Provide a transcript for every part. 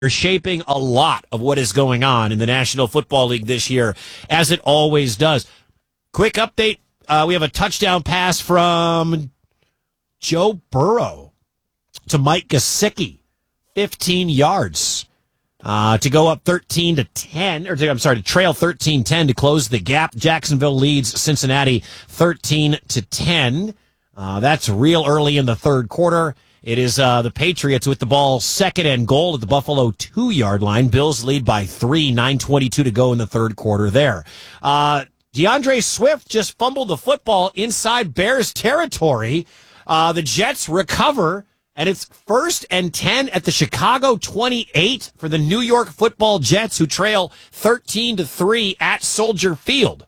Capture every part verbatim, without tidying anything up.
shaping a lot of what is going on in the National Football League this year, as it always does. Quick update. Uh, we have a touchdown pass from Joe Burrow to Mike Gesicki, fifteen yards uh, to go up thirteen to ten, or to, I'm sorry, to trail thirteen ten to close the gap. Jacksonville leads Cincinnati thirteen to ten. Uh, that's real early in the third quarter. It is uh, the Patriots with the ball second and goal at the Buffalo two-yard line. Bills lead by three, nine twenty-two to go in the third quarter there. Uh, DeAndre Swift just fumbled the football inside Bears territory. Uh, the Jets recover, and it's first and ten at the Chicago twenty-eight for the New York Football Jets, who trail thirteen to three at Soldier Field.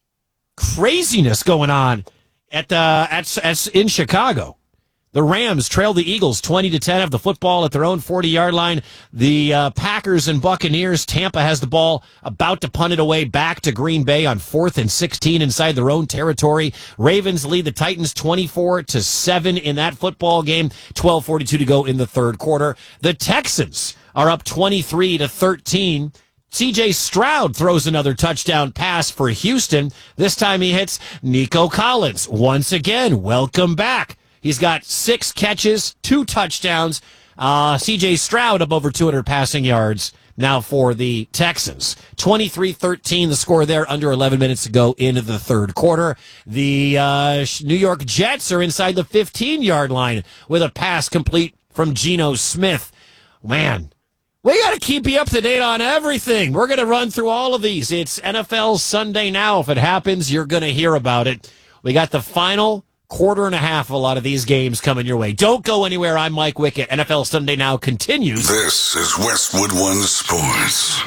Craziness going on at the at, at in Chicago. The Rams trail the Eagles twenty to ten, have the football at their own forty-yard line. The uh, Packers and Buccaneers, Tampa has the ball, about to punt it away back to Green Bay on fourth and sixteen inside their own territory. Ravens lead the Titans twenty-four to seven in that football game, twelve forty-two to go in the third quarter. The Texans are up twenty-three to thirteen. C J Stroud throws another touchdown pass for Houston. This time he hits Nico Collins. Once again, welcome back. He's got six catches, two touchdowns. Uh, C J Stroud up over two hundred passing yards now for the Texans. twenty-three thirteen, the score there, under eleven minutes to go into the third quarter. The uh, New York Jets are inside the fifteen-yard line with a pass complete from Geno Smith. Man, we got to keep you up to date on everything. We're going to run through all of these. It's N F L Sunday Now. If it happens, you're going to hear about it. We got the final quarter and a half of a lot of these games coming your way. Don't go anywhere. I'm Mike Wickett. N F L Sunday Now continues. This is Westwood One Sports.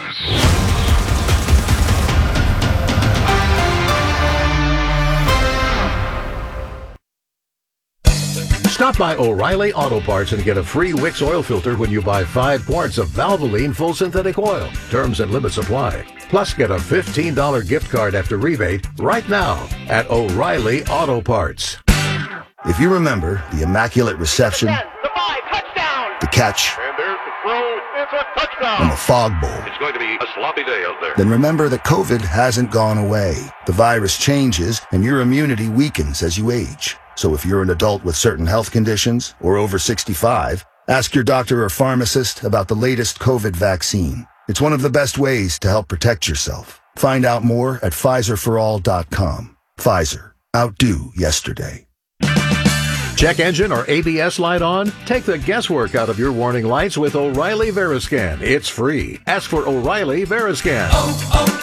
Stop by O'Reilly Auto Parts and get a free Wix oil filter when you buy five quarts of Valvoline full synthetic oil. Terms and limits apply. Plus, get a fifteen dollars gift card after rebate right now at O'Reilly Auto Parts. If you remember the immaculate reception, the five, touchdown, the catch, and there's the throw, it's a touchdown, and the fog bowl, it's going to be a sloppy day out there. Then remember that COVID hasn't gone away. The virus changes, and your immunity weakens as you age. So if you're an adult with certain health conditions or over sixty-five, ask your doctor or pharmacist about the latest COVID vaccine. It's one of the best ways to help protect yourself. Find out more at Pfizer for all dot com. Pfizer. Outdo yesterday. Check engine or A B S light on? Take the guesswork out of your warning lights with O'Reilly Veriscan. It's free. Ask for O'Reilly Veriscan. Oh, oh.